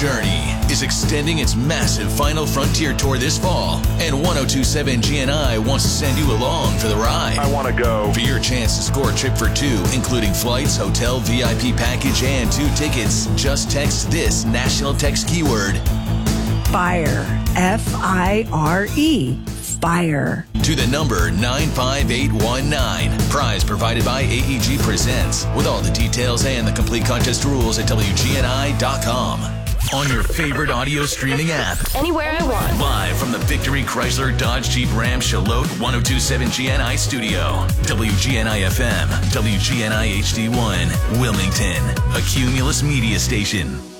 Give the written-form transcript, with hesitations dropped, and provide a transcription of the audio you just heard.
Journey is extending its massive Final Frontier tour this fall, and 1027 GNI wants to send you along for the ride. I want to go. For your chance to score a trip for two, including flights, hotel, VIP package, and 2 tickets, just text this national text keyword FIRE. F-I-R-E. FIRE. to the number 95819. Prize provided by AEG Presents, with all the details and the complete contest rules at WGNI.com. On your favorite audio streaming app. Anywhere I want. Live from the Victory Chrysler Dodge Jeep Ram Charlotte 1027 GNI studio. WGNI FM, WGNI HD1, Wilmington, a Cumulus media station.